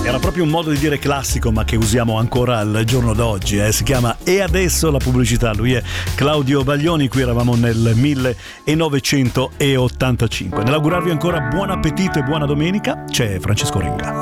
Era proprio un modo di dire classico, ma che usiamo ancora al giorno d'oggi. Si chiama E adesso la pubblicità. Lui è Claudio Baglioni, qui eravamo nel 1985. Nell'augurarvi ancora buon appetito e buona domenica, c'è Francesco Renga.